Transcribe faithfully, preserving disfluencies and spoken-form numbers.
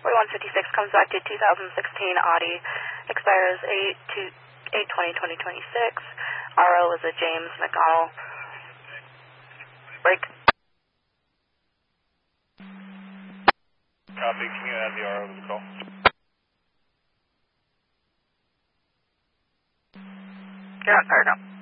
forty-one fifty-six comes back to two thousand sixteen Audi, expires eight twenty twenty twenty-six. R O is a James McDonald. Break. Copy, can you add the R O to the call? You're on fire now.